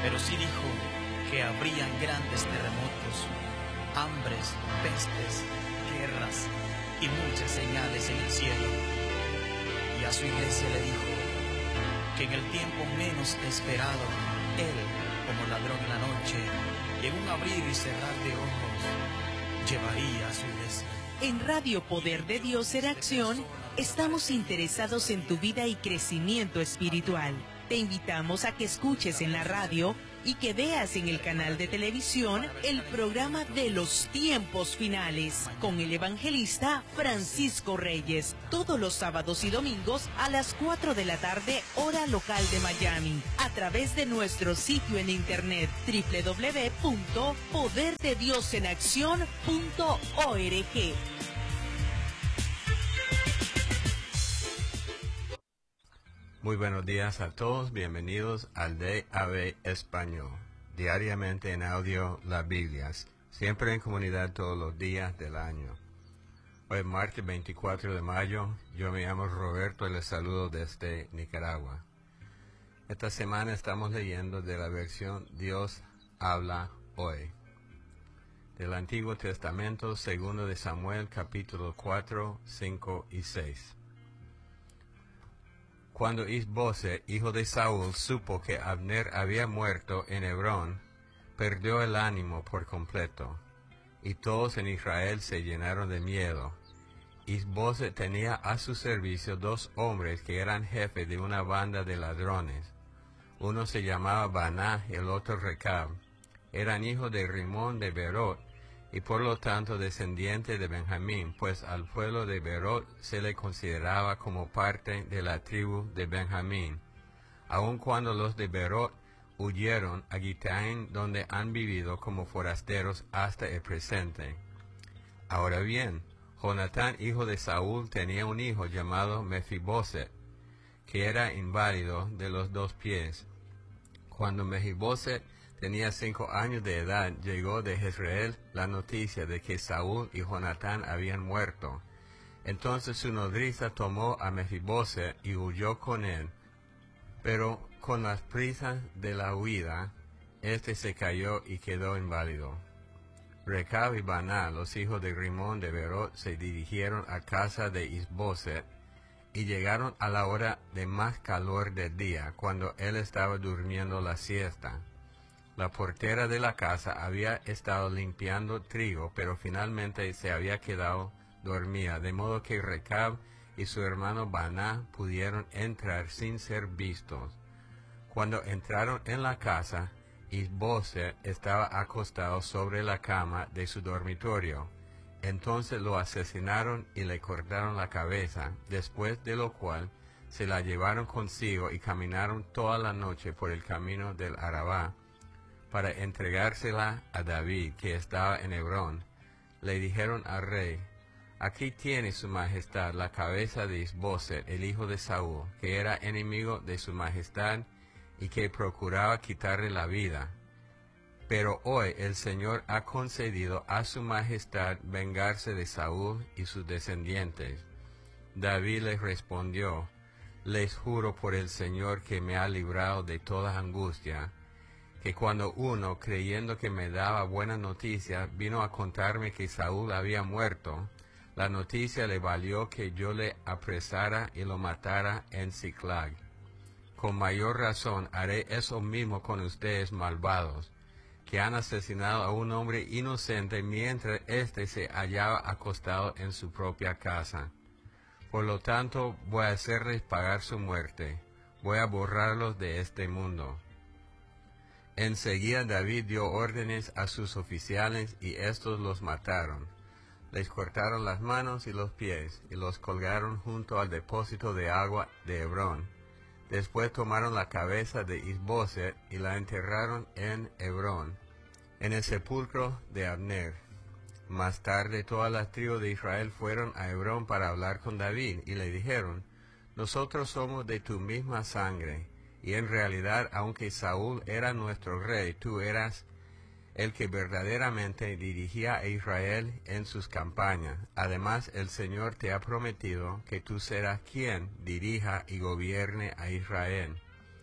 pero sí dijo que habrían grandes terremotos, hambres, pestes, guerras y muchas señales en el cielo. Y a su iglesia le dijo que en el tiempo menos esperado, Él, como ladrón en la noche, y en un abrir y cerrar de ojos, llevaría a su iglesia. En Radio Poder de Dios en Acción, estamos interesados en tu vida y crecimiento espiritual. Te invitamos a que escuches en la radio y que veas en el canal de televisión el programa de los tiempos finales con el evangelista Francisco Reyes, todos los sábados y domingos a las 4 de la tarde, hora local de Miami, a través de nuestro sitio en internet www.poderdediosenaccion.org. Muy buenos días a todos, bienvenidos al DAB Español, diariamente en audio las Biblias, siempre en comunidad todos los días del año. Hoy es martes 24 de mayo, yo me llamo Roberto y les saludo desde Nicaragua. Esta semana estamos leyendo de la versión Dios habla hoy. Del Antiguo Testamento, 2 de Samuel, capítulo 4, 5 y 6. Cuando Is-Boset, hijo de Saúl, supo que Abner había muerto en Hebrón, perdió el ánimo por completo, y todos en Israel se llenaron de miedo. Is-Boset tenía a su servicio 2 hombres que eran jefes de una banda de ladrones. Uno se llamaba Baná y el otro Recab. Eran hijos de Rimón de Berot, y por lo tanto descendiente de Benjamín, pues al pueblo de Berot se le consideraba como parte de la tribu de Benjamín, aun cuando los de Berot huyeron a Gitaim, donde han vivido como forasteros hasta el presente. Ahora bien, Jonatán, hijo de Saúl, tenía un hijo llamado Mefiboset, que era inválido de los 2 pies. Cuando Mefiboset tenía 5 años de edad, llegó de Jezreel la noticia de que Saúl y Jonatán habían muerto. Entonces su nodriza tomó a Mefiboset y huyó con él. Pero con las prisas de la huida, éste se cayó y quedó inválido. Recab y Baná, los hijos de Rimón de Berot, se dirigieron a casa de Is-Boset y llegaron a la hora de más calor del día, cuando él estaba durmiendo la siesta. La portera de la casa había estado limpiando trigo, pero finalmente se había quedado dormida, de modo que Recab y su hermano Baná pudieron entrar sin ser vistos. Cuando entraron en la casa, Is-Boset estaba acostado sobre la cama de su dormitorio. Entonces lo asesinaron y le cortaron la cabeza, después de lo cual se la llevaron consigo y caminaron toda la noche por el camino del Arabá, para entregársela a David, que estaba en Hebrón. Le dijeron al rey: aquí tiene su majestad la cabeza de Is-Boset, el hijo de Saúl, que era enemigo de su majestad y que procuraba quitarle la vida. Pero hoy el Señor ha concedido a su majestad vengarse de Saúl y sus descendientes. David les respondió: les juro por el Señor que me ha librado de toda angustia, que cuando uno, creyendo que me daba buena noticia, vino a contarme que Saúl había muerto, la noticia le valió que yo le apresara y lo matara en Ziklag. Con mayor razón haré eso mismo con ustedes malvados, que han asesinado a un hombre inocente mientras éste se hallaba acostado en su propia casa. Por lo tanto, voy a hacerles pagar su muerte, voy a borrarlos de este mundo. Enseguida David dio órdenes a sus oficiales y éstos los mataron. Les cortaron las manos y los pies y los colgaron junto al depósito de agua de Hebrón. Después tomaron la cabeza de Is-Boset y la enterraron en Hebrón, en el sepulcro de Abner. Más tarde todas las tribus de Israel fueron a Hebrón para hablar con David y le dijeron: nosotros somos de tu misma sangre, y en realidad, aunque Saúl era nuestro rey, tú eras el que verdaderamente dirigía a Israel en sus campañas. Además, el Señor te ha prometido que tú serás quien dirija y gobierne a Israel.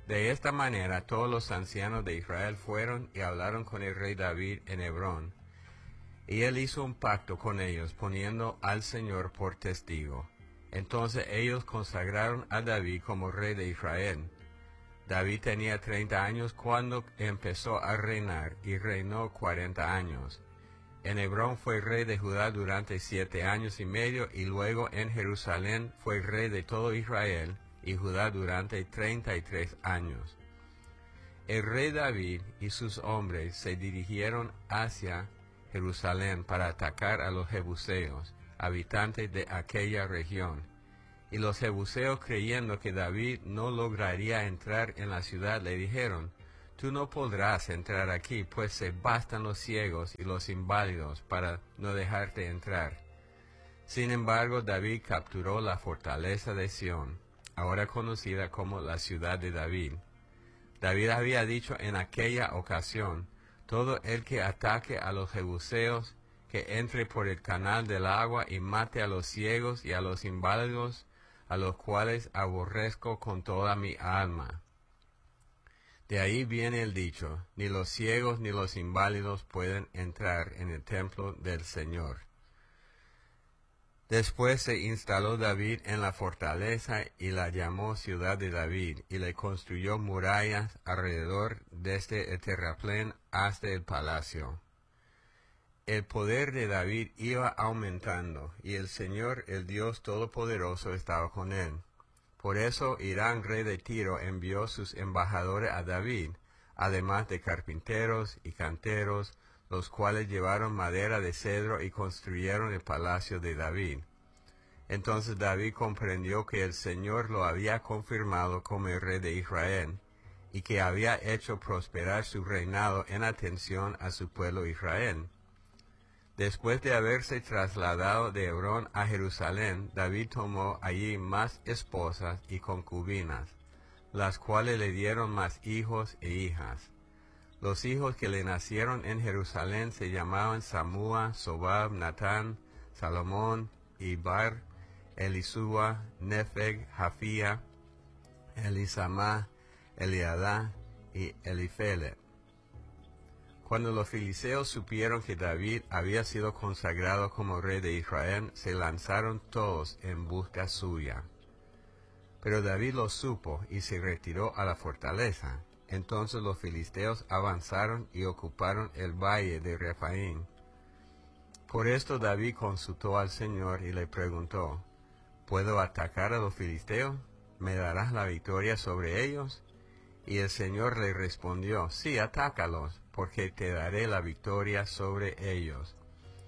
De esta manera todos los ancianos de Israel fueron y hablaron con el rey David en Hebrón. Y él hizo un pacto con ellos, poniendo al Señor por testigo. Entonces ellos consagraron a David como rey de Israel. David tenía 30 años cuando empezó a reinar, y reinó 40 años. En Hebrón fue rey de Judá durante 7 años y medio, y luego en Jerusalén fue rey de todo Israel y Judá durante 33 años. El rey David y sus hombres se dirigieron hacia Jerusalén para atacar a los jebuseos, habitantes de aquella región. Y los jebuseos, creyendo que David no lograría entrar en la ciudad, le dijeron: «Tú no podrás entrar aquí, pues se bastan los ciegos y los inválidos para no dejarte entrar». Sin embargo, David capturó la fortaleza de Sión, ahora conocida como la ciudad de David. David había dicho en aquella ocasión: «Todo el que ataque a los jebuseos, que entre por el canal del agua y mate a los ciegos y a los inválidos, a los cuales aborrezco con toda mi alma». De ahí viene el dicho: «Ni los ciegos ni los inválidos pueden entrar en el templo del Señor». Después se instaló David en la fortaleza y la llamó Ciudad de David, y le construyó murallas alrededor desde el terraplén hasta el palacio. El poder de David iba aumentando, y el Señor, el Dios Todopoderoso, estaba con él. Por eso Hirán, rey de Tiro, envió sus embajadores a David, además de carpinteros y canteros, los cuales llevaron madera de cedro y construyeron el palacio de David. Entonces David comprendió que el Señor lo había confirmado como el rey de Israel, y que había hecho prosperar su reinado en atención a su pueblo Israel. Después de haberse trasladado de Hebrón a Jerusalén, David tomó allí más esposas y concubinas, las cuales le dieron más hijos e hijas. Los hijos que le nacieron en Jerusalén se llamaban Samúa, Sobab, Natán, Salomón, Ibar, Elisúa, Nefeg, Jafía, Elisamá, Eliadá y Elifelet. Cuando los filisteos supieron que David había sido consagrado como rey de Israel, se lanzaron todos en busca suya. Pero David lo supo y se retiró a la fortaleza. Entonces los filisteos avanzaron y ocuparon el valle de Refaín. Por esto David consultó al Señor y le preguntó: ¿Puedo atacar a los filisteos? ¿Me darás la victoria sobre ellos? Y el Señor le respondió: Sí, atácalos, porque te daré la victoria sobre ellos.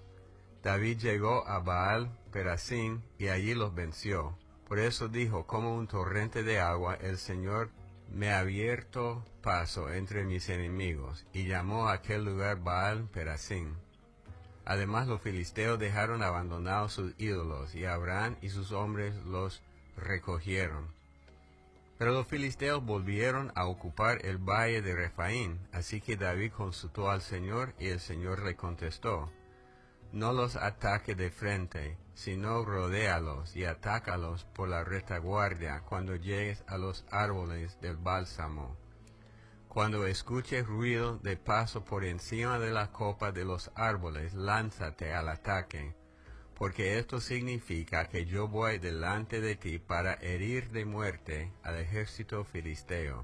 David llegó a Baal Perasim y allí los venció. Por eso dijo: como un torrente de agua, el Señor me ha abierto paso entre mis enemigos, y llamó a aquel lugar Baal Perasim. Además los filisteos dejaron abandonados sus ídolos, y Abraham y sus hombres los recogieron. Pero los filisteos volvieron a ocupar el valle de Refaín, así que David consultó al Señor, y el Señor le contestó: no los ataque de frente, sino rodéalos y atácalos por la retaguardia cuando llegues a los árboles del bálsamo. Cuando escuches ruido de paso por encima de la copa de los árboles, lánzate al ataque, porque esto significa que yo voy delante de ti para herir de muerte al ejército filisteo.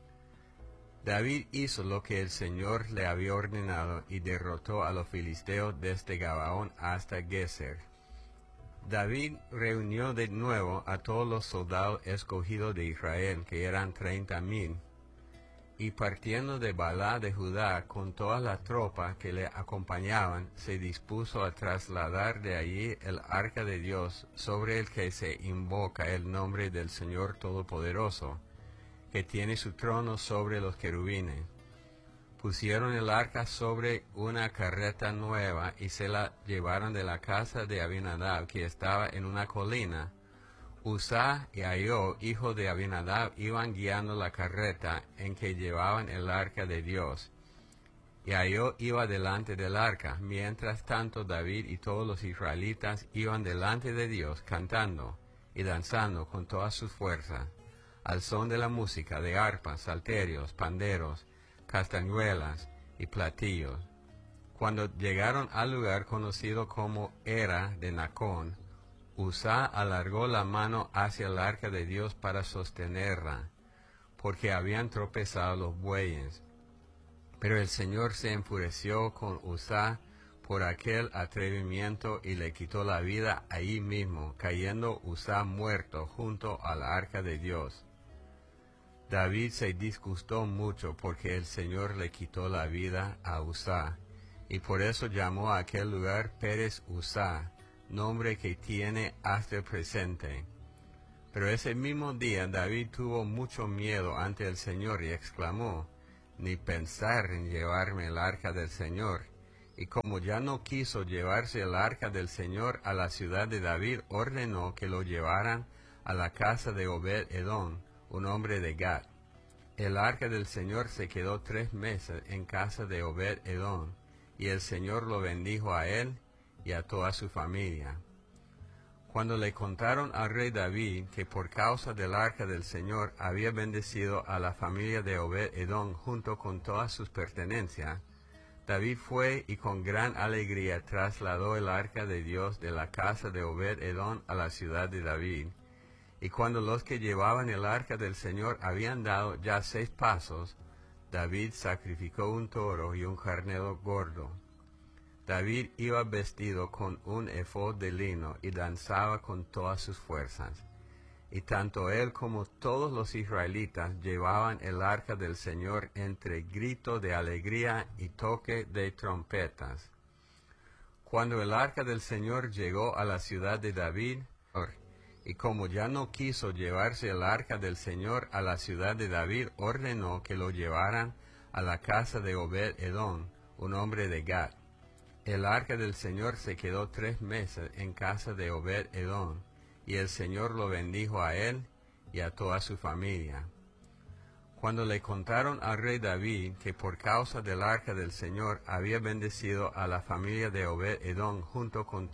David hizo lo que el Señor le había ordenado y derrotó a los filisteos desde Gabaón hasta Geser. David reunió de nuevo a todos los soldados escogidos de Israel, que eran 30,000, y partiendo de Balá de Judá con todas las tropas que le acompañaban, se dispuso a trasladar de allí el arca de Dios, sobre el que se invoca el nombre del Señor Todopoderoso, que tiene su trono sobre los querubines. Pusieron el arca sobre una carreta nueva y se la llevaron de la casa de Abinadab, que estaba en una colina. Uzá y Ahio, hijo de Abinadab, iban guiando la carreta en que llevaban el arca de Dios. Y Ahio iba delante del arca. Mientras tanto, David y todos los israelitas iban delante de Dios, cantando y danzando con todas sus fuerzas. al son de la música de arpas, salterios, panderos, castañuelas y platillos. Cuando llegaron al lugar conocido como Era de Nacón, Uzá alargó la mano hacia el arca de Dios para sostenerla, porque habían tropezado los bueyes. Pero el Señor se enfureció con Uzá por aquel atrevimiento y le quitó la vida ahí mismo, cayendo Uzá muerto junto al arca de Dios. David se disgustó mucho porque el Señor le quitó la vida a Uzá, y por eso llamó a aquel lugar Pérez Uzá, nombre que tiene hasta el presente. Pero ese mismo día David tuvo mucho miedo ante el Señor y exclamó: «Ni pensar en llevarme el arca del Señor». Y como ya no quiso llevarse el arca del Señor a la ciudad de David, ordenó que lo llevaran a la casa de Obed-Edom, un hombre de Gat. El arca del Señor se quedó 3 meses en casa de Obed-Edom, y el Señor lo bendijo a él y a toda su familia. Cuando le contaron al rey David que por causa del arca del Señor había bendecido a la familia de Obed-Edom junto con todas sus pertenencias, David fue y con gran alegría trasladó el arca de Dios de la casa de Obed-Edom a la ciudad de David. Y cuando los que llevaban el arca del Señor habían dado ya 6 pasos, David sacrificó un toro y un carnero gordo. David iba vestido con un efod de lino y danzaba con todas sus fuerzas. Y tanto él como todos los israelitas llevaban el arca del Señor entre grito de alegría y toque de trompetas. Cuando el arca del Señor llegó a la ciudad de David, y como ya no quiso llevarse el arca del Señor a la ciudad de David, ordenó que lo llevaran a la casa de Obed-Edom, un hombre de Gat. El arca del Señor se quedó 3 meses en casa de Obed-Edom, y el Señor lo bendijo a él y a toda su familia. Cuando le contaron al rey David que por causa del arca del Señor había bendecido a la familia de Obed-Edom junto con